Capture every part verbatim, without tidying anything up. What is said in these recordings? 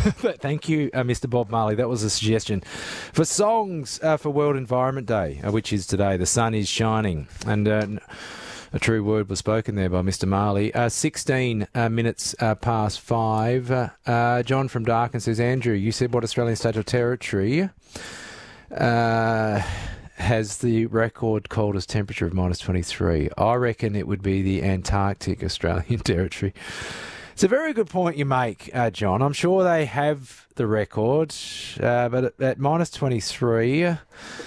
But thank you, uh, Mister Bob Marley. That was a suggestion for songs uh, for World Environment Day, uh, which is today. The sun is shining. And uh, a true word was spoken there by Mister Marley. Uh, sixteen uh, minutes uh, past five. Uh, uh, John from Darkin says, Andrew, you said what Australian state or territory uh, has the record coldest temperature of minus twenty-three? I reckon it would be the Antarctic Australian territory. It's a very good point you make, uh, John. I'm sure they have the record, uh, but at, at minus twenty-three, uh,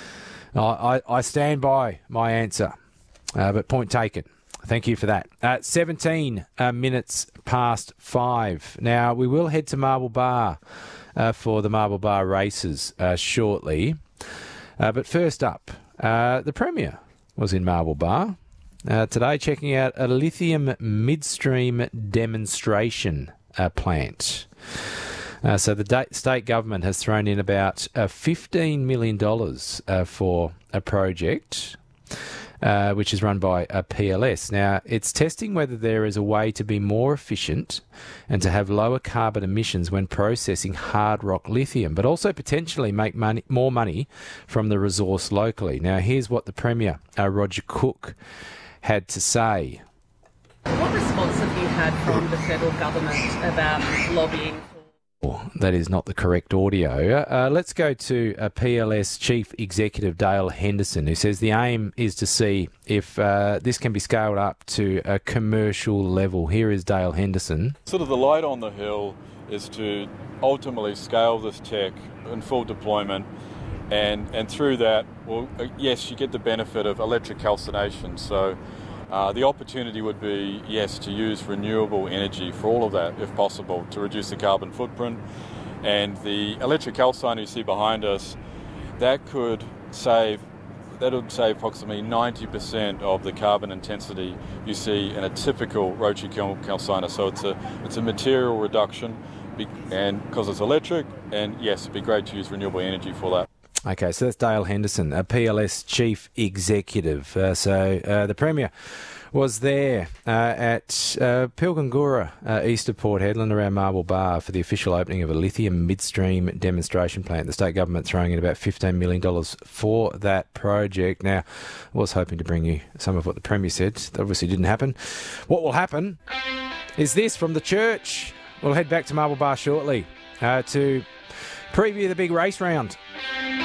I, I stand by my answer. Uh, but point taken. Thank you for that. Uh, seventeen uh, minutes past five. Now, we will head to Marble Bar uh, for the Marble Bar races uh, shortly. Uh, but first up, uh, the Premier was in Marble Bar uh, today checking out a lithium midstream demonstration uh, plant. Uh, so the da- state government has thrown in about uh, fifteen million dollars uh, for a project Uh, which is run by a P L S. Now, it's testing whether there is a way to be more efficient and to have lower carbon emissions when processing hard rock lithium, but also potentially make money, more money from the resource locally. Now, here's what the Premier, uh, Roger Cook, had to say. What response have you had from the federal government about lobbying? That is not the correct audio. Uh, let's go to uh, P L S Chief Executive Dale Henderson, who says the aim is to see if uh, this can be scaled up to a commercial level. Here is Dale Henderson. Sort of the light on the hill is to ultimately scale this tech in full deployment, and, and through that, well, yes, you get the benefit of electric calcination. So Uh, the opportunity would be, yes, to use renewable energy for all of that, if possible, to reduce the carbon footprint. And the electric calciner you see behind us, that could save, that would save approximately ninety percent of the carbon intensity you see in a typical rotary kiln calciner. So it's a it's a material reduction, and because it's electric, and yes, it'd be great to use renewable energy for that. Okay, so that's Dale Henderson, a P L S Chief Executive. Uh, so uh, the Premier was there uh, at uh, Pilgangoora, uh, east of Port Hedland, around Marble Bar, for the official opening of a lithium midstream demonstration plant. The state government throwing in about fifteen million dollars for that project. Now, I was hoping to bring you some of what the Premier said. That obviously didn't happen. What will happen is this from the church. We'll head back to Marble Bar shortly uh, to preview the big race round.